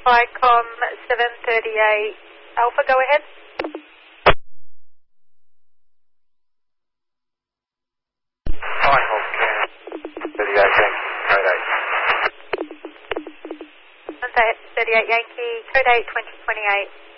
FlyCom 738 Alpha, go ahead. Hi, Hawk. 38 Yankee, code 8. 38 Yankee, code 8, 2028.